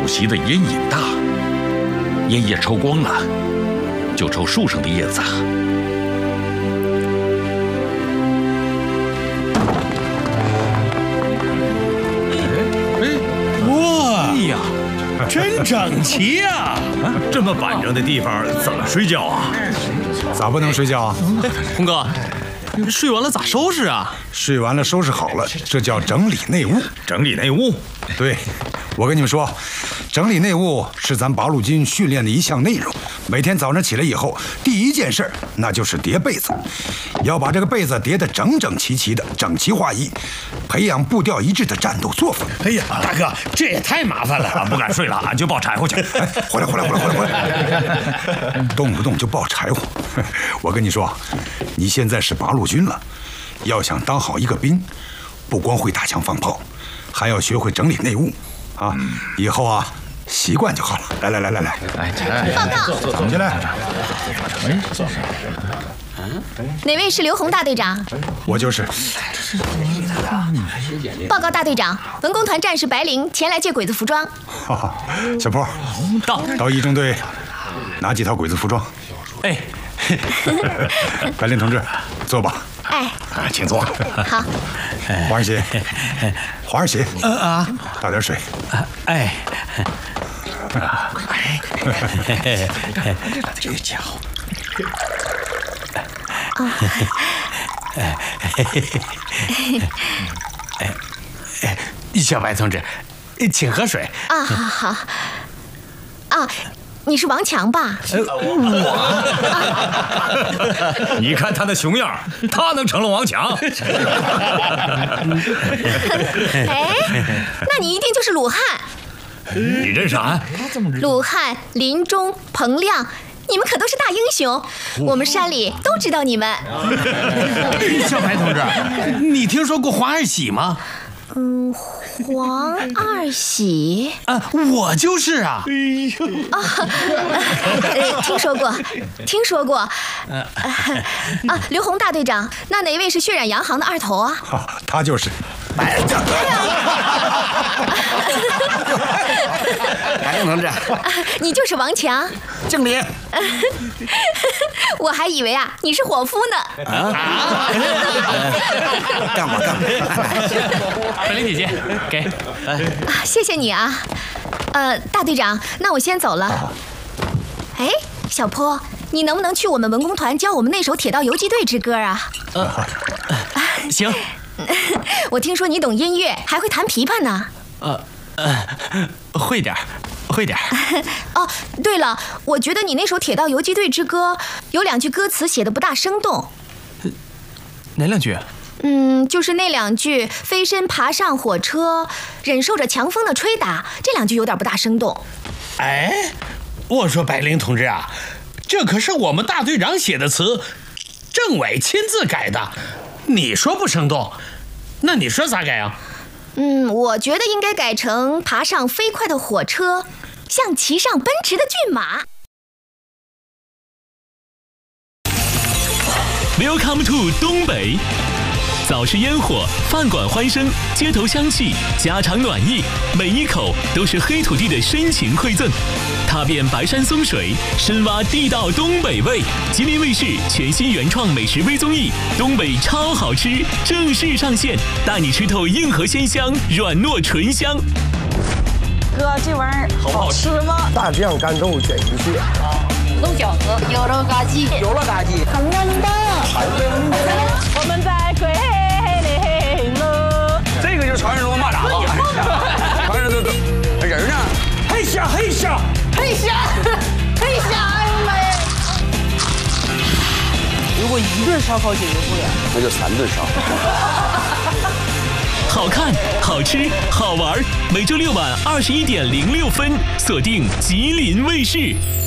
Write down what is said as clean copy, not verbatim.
席的烟瘾大，烟叶抽光了，就抽树上的叶子。 哇呀，真整齐呀！ 这么板正的地方怎么睡觉啊？ 咋不能睡觉啊？ 红哥，睡完了咋收拾啊？ 睡完了收拾好了，这叫整理内务。 整理内务？ 对，我跟你们说，整理内务是咱八路军训练的一项内容。每天早上起来以后，第一件事那就是叠被子，要把这个被子叠得整整齐齐的，整齐划一，培养步调一致的战斗作风。 哎呀，大哥，这也太麻烦了，俺不敢睡了，俺就抱柴火去。 回来！动不动就抱柴火。我跟你说，你现在是八路军了，要想当好一个兵，不光会打枪放炮，还要学会整理内务啊！以后啊，习惯就好了。来， 报告， 怎么进来？ 哪位是刘洪大队长？ 我就是。 报告大队长，文工团战士白灵前来借鬼子服装。 小坡，到一中队拿几套鬼子服装。 哎， 白灵同志，坐吧。 哎， 请坐。 好。 黄二喜，倒点水。 哎， 这家伙。 小白同志，请喝水。 啊，好。啊，你是王强吧？ 我。你看他那熊样，他能成了王强？ 哎，那你一定就是鲁汉。 你认识俺？ 鲁汉、林中、彭亮。你们可都是大英雄，我们山里都知道你们。 小白同志，你听说过黄二喜吗？ 黄二喜啊，我就是啊。 听说过。刘洪大队长，那哪位是血染洋行的二头啊？ 他就是。 白灵同志， 你就是王强。 敬礼。 我还以为啊你是伙夫呢。 干吧。 白灵姐姐，给。 谢谢你啊。大队长，那我先走了。哎，小坡，你能不能去我们文工团教我们那首《铁道游击队之歌》啊？ 行。 我听说你懂音乐，还会弹琵琶呢。 会点。 哦，对了，我觉得你那首《铁道游击队之歌》有2句歌词写的不大生动。 哪2句？ 就是那2句“飞身爬上火车，忍受着强风的吹打”，这2句有点不大生动。 哎，我说白灵同志啊，这可是我们大队长写的词，政委亲自改的，你说不生动，那你说咋改啊？ 我觉得应该改成爬上飞快的火车，像骑上奔驰的骏马。 Welcome to 东北。早市烟火，饭馆欢声，街头香气，家常暖意，每一口都是黑土地的深情馈赠。踏遍白山松水，深挖地道东北味。吉林卫视全新原创美食微综艺《东北超好吃》正式上线，带你吃透硬核鲜香，软糯醇香。 哥，这玩意儿好吃吗？ 大酱干豆卷鱼蟹， 肉饺子，有肉嘎叽， 有了嘎叽， 很嫩的。我们在桂林喽。 这个就是传说中的蚂蚱吧？传说中的人呢？ 嘿虾， 哎呦妈呀！如果1顿烧烤解决不了， 那就3顿烧。 好看、好吃、好玩，每周6晚21:06，锁定吉林卫视。